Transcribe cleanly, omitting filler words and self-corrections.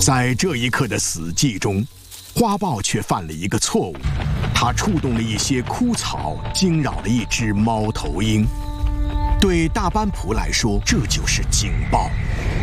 在这一刻的死寂中，花豹却犯了一个错误，它触动了一些枯草，惊扰了一只猫头鹰。对大斑蒲来说，这就是警报。